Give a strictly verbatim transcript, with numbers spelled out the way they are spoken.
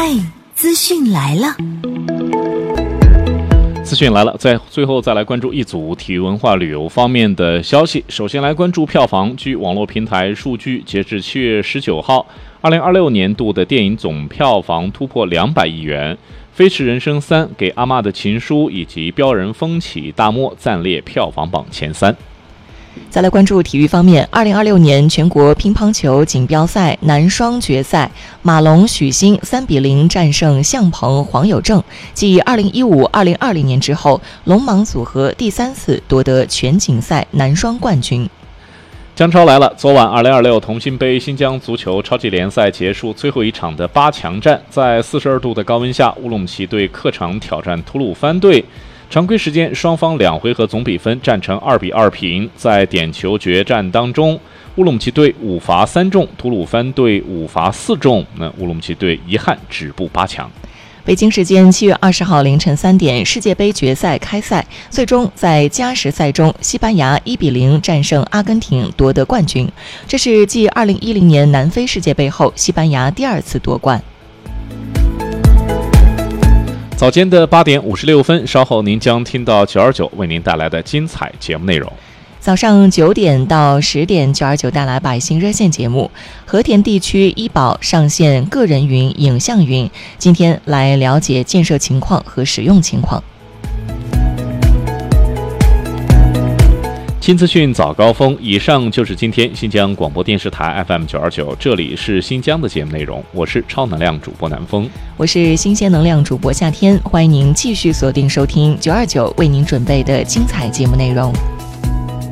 嗨，资讯来了。 资讯来了，在最后再来关注一组体育文化旅游方面的消息。首先来关注票房。据网络平台数据，截至七月十九号，二零二六年度的电影总票房突破两百亿元，《飞驰人生三》、《给阿嬷的情书》以及《飙人风起》大漠暂列票房榜前三。 再来关注体育方面，二零二六年全国乒乓球锦标赛男双决赛，马龙、许昕三比零战胜向鹏、黄有正，继二零一五、二零二零年之后，龙芒组合第三次夺得全锦赛男双冠军。 江超来了。昨晚二零二六同心杯新疆足球超级联赛结束最后一场的八强战，在四十二度的高温下，乌鲁木齐队客场挑战吐鲁番队。常规时间，双方两回合总比分战成二比二平。在点球决战当中，乌鲁木齐队五罚三中，吐鲁番队五罚四中，那乌鲁木齐队遗憾止步八强。 北京时间七月二十号凌晨三点，世界杯决赛开赛，最终在加时赛中，西班牙一比零战胜阿根廷夺得冠军。这是继二零一零年南非世界杯后，西班牙第二次夺冠。 早间的八点五十六分，稍后您将听到九二九为您带来的精彩节目内容。 早上九点到十点，九二九带来百姓热线节目。和田地区医保上线个人云、影像云，今天来了解建设情况和使用情况。 新资讯早高峰，以上就是今天新疆广播电视台 F M 九二九，这里是新疆的节目内容，我是超能量主播南风， 我是新鲜能量主播夏天，欢迎您继续锁定收听九二九为您准备的精彩节目内容。